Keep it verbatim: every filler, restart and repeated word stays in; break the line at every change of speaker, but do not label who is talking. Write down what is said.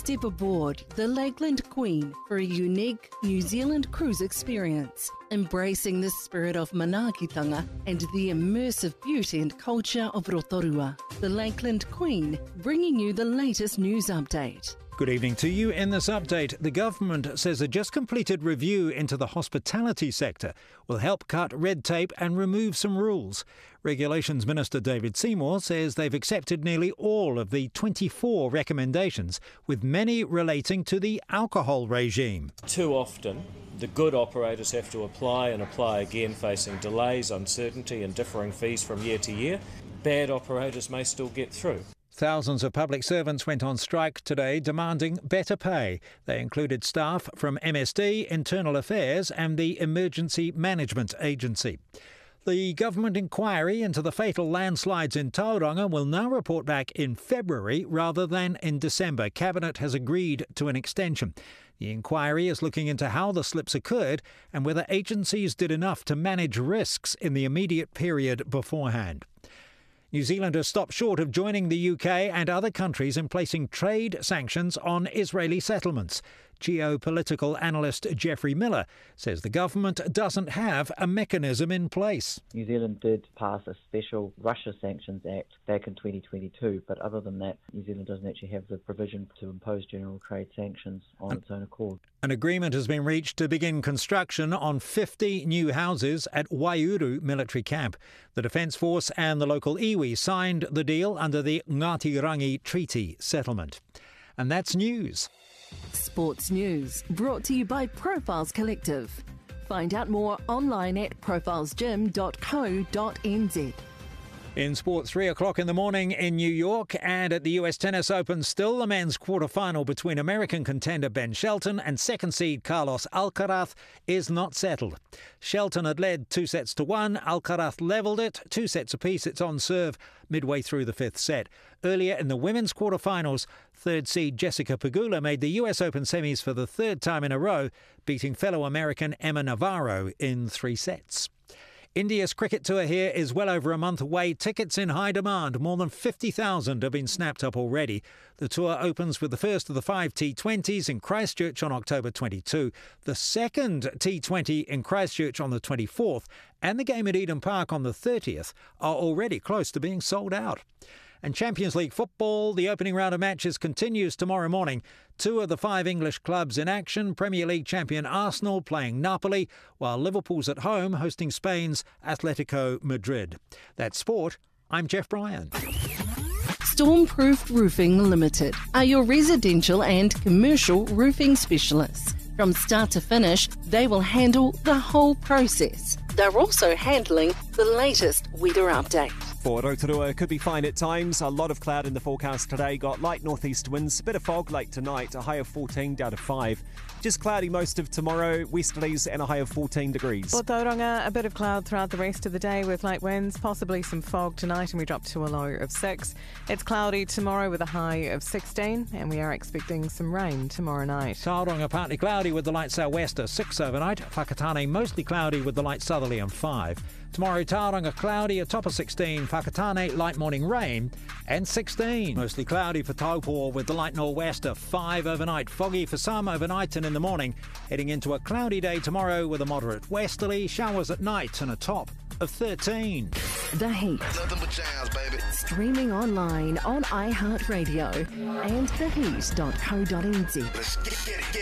Step aboard the Lakeland Queen for a unique New Zealand cruise experience, embracing the spirit of manaakitanga and the immersive beauty and culture of Rotorua. The Lakeland Queen, bringing you the latest news update.
Good evening to you. In this update, the government says a just completed review into the hospitality sector will help cut red tape and remove some rules. Regulations Minister David Seymour says they've accepted nearly all of the twenty-four recommendations, with many relating to the alcohol regime.
Too often, the good operators have to apply and apply again, facing delays, uncertainty and differing fees from year to year. Bad operators may still get through.
Thousands of public servants went on strike today demanding better pay. They included staff from M S D, Internal Affairs and the Emergency Management Agency. The government inquiry into the fatal landslides in Tauranga will now report back in February rather than in December. Cabinet has agreed to an extension. The inquiry is looking into how the slips occurred and whether agencies did enough to manage risks in the immediate period beforehand. New Zealand has stopped short of joining the U K and other countries in placing trade sanctions on Israeli settlements. Geopolitical analyst Geoffrey Miller says the government doesn't have a mechanism in place.
New Zealand did pass a special Russia Sanctions Act back in twenty twenty-two, but other than that, New Zealand doesn't actually have the provision to impose general trade sanctions on its own accord.
An agreement has been reached to begin construction on fifty new houses at Waiuru military camp. The Defence Force and the local iwi signed the deal under the Ngāti Rangi Treaty settlement. And that's news.
Sports news brought to you by Profiles Collective. Find out more online at profiles gym dot co dot n z.
In sports, three o'clock in the morning in New York, and at the U S Tennis Open, still the men's quarter-final between American contender Ben Shelton and second seed Carlos Alcaraz is not settled. Shelton had led two sets to one. Alcaraz levelled it, two sets apiece. It's on serve midway through the fifth set. Earlier in the women's quarter-finals, third seed Jessica Pegula made the U S Open semis for the third time in a row, beating fellow American Emma Navarro in three sets. India's cricket tour here is well over a month away. Tickets in high demand. More than fifty thousand have been snapped up already. The tour opens with the first of the five T twenties in Christchurch on October twenty-second, the second T twenty in Christchurch on the twenty-fourth, and the game at Eden Park on the thirtieth are already close to being sold out. And Champions League football, the opening round of matches continues tomorrow morning. Two of the five English clubs in action. Premier League champion Arsenal playing Napoli, while Liverpool's at home hosting Spain's Atletico Madrid. That's sport. I'm Jeff Bryan.
Stormproof Roofing Limited are your residential and commercial roofing specialists. From start to finish, they will handle the whole process. They're also handling the latest weather update.
For Rotorua, could be fine at times. A lot of cloud in the forecast today. Got light northeast winds, a bit of fog late tonight, a high of fourteen down to five. Just cloudy most of tomorrow, westerlies and a high of fourteen degrees.
For Tauranga, a bit of cloud throughout the rest of the day with light winds, possibly some fog tonight, and we drop to a low of six. It's cloudy tomorrow with a high of sixteen, and we are expecting some rain tomorrow night.
Tauranga partly cloudy with the light sou'wester, six overnight. Whakatane mostly cloudy with the light southerly and five. Tomorrow, Tauranga cloudy, a top of sixteen. Whakatane, light morning rain, and sixteen. Mostly cloudy for Taupo with the light nor'wester, five overnight. Foggy for some overnight and in the morning. Heading into a cloudy day tomorrow with a moderate westerly. Showers at night and a top of thirteen.
The Heat.
Nothing but jams, baby.
Streaming online on iHeartRadio and the heat dot co dot n z.
Let's get it, get it.